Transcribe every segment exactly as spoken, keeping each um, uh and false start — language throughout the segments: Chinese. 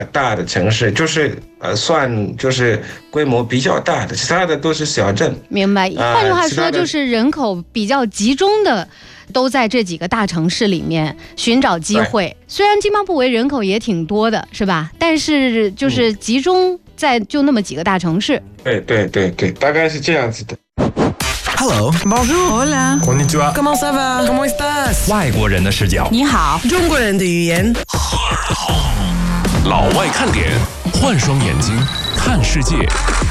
大的城市，就是呃算就是规模比较大的，其他的都是小镇。 明白。换句话说，就是人口比较集中的。都在这几个大城市里面寻找机会，虽然津巴布韦人口也挺多的，是吧？但是就是集中在就那么几个大城市。 嗯、对对对对，大概是这样子的。 Hello, bonjour, hola, konnichiwa, comment ça va, comment estás？ 外国人的视角， 你好， 中国人的语言。 老外看点，换双眼睛看世界。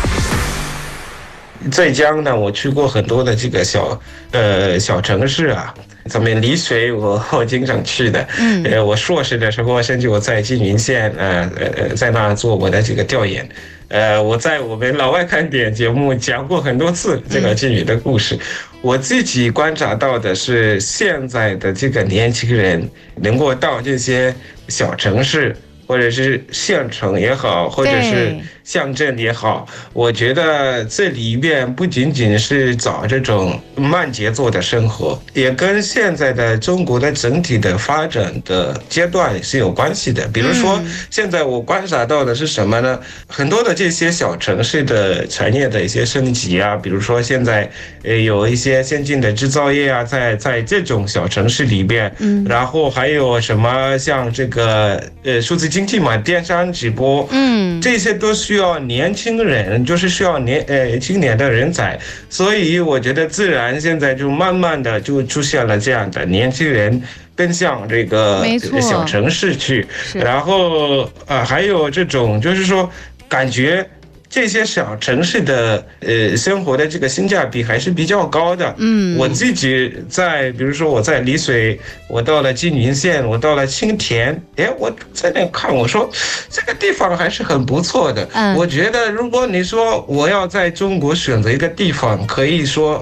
浙江呢，我去过很多的这个小呃小城市啊，咱们丽水我我经常去的。嗯，呃，我硕士的时候，甚至我在缙云县呃呃在那做我的这个调研。呃，我在我们老外看点节目讲过很多次这个缙云的故事。嗯、我自己观察到的是，现在的这个年轻人能够到这些小城市。或者是县城也好，或者是乡镇也好，我觉得这里面不仅仅是找这种慢节奏的生活，也跟现在的中国的整体的发展的阶段是有关系的。比如说，现在我观察到的是什么呢？很多的这些小城市的产业的一些升级啊，比如说现在呃有一些先进的制造业啊，在在这种小城市里边，嗯，然后还有什么像这个呃数字经。经济嘛，电商直播，嗯，这些都需要年轻人，就是需要年呃青年的人才，所以我觉得自然现在就慢慢的就出现了这样的年轻人奔向这个小城市去，然后啊、呃、还有这种就是说感觉。这些小城市的呃生活的这个性价比还是比较高的。嗯，我自己在，比如说我在丽水，我到了缙云县，我到了青田，哎，我在那看，我说这个地方还是很不错的。嗯，我觉得如果你说我要在中国选择一个地方，可以说